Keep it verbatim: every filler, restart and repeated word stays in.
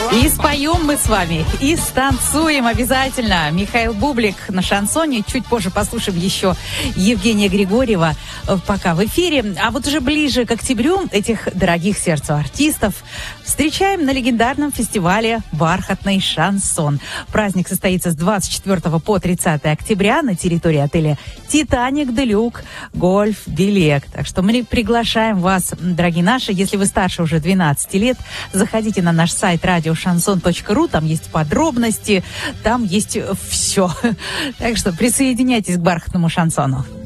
И споем мы с вами, и станцуем обязательно. Михаил Бублик на шансоне. Чуть позже послушаем еще Евгения Григорьева, пока в эфире. А вот уже ближе к октябрю этих дорогих сердцу артистов встречаем на легендарном фестивале «Бархатный шансон». Праздник состоится с двадцать четвёртого по тридцатое октября на территории отеля «Титаник Делюк Гольф Билек». Так что мы приглашаем вас, дорогие наши, если вы старше уже двенадцати лет, заходите на наш сайт радио шансон точка ру, там есть подробности, там есть все. Так что присоединяйтесь к бархатному шансону.